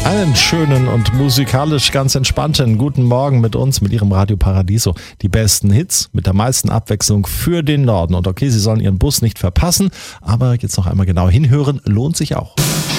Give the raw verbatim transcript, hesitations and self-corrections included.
Einen schönen und musikalisch ganz entspannten guten Morgen mit uns, mit Ihrem Radio Paradiso. Die besten Hits mit der meisten Abwechslung für den Norden. Und okay, Sie sollen Ihren Bus nicht verpassen, aber jetzt noch einmal genau hinhören, lohnt sich auch.